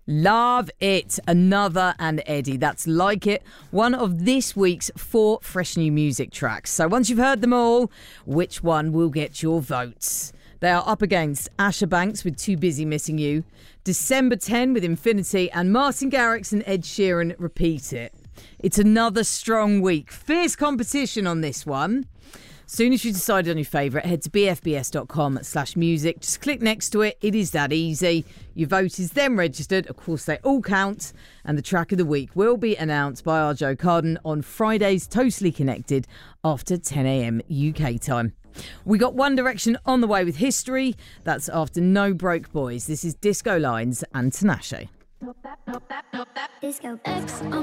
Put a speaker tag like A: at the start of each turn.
A: Love it. Another and Eddie. That's Like It, one of this week's 4 fresh new music tracks. So once you've heard them all, which one will get your votes? They are up against Asher Banks with Too Busy Missing You, December 10 with Infinity, and Martin Garrix and Ed Sheeran, Repeat It. It's another strong week. Fierce competition on this one. Soon as you decided on your favourite, head to bfbs.com/music. Just click next to it. It is that easy. Your vote is then registered. Of course, they all count. And the track of the week will be announced by our Joe Carden on Friday's Totally Connected after 10 a.m. UK time. We got One Direction on the way with History. That's after No Broke Boys. This is Disco Lines and Tinashe.
B: Disco X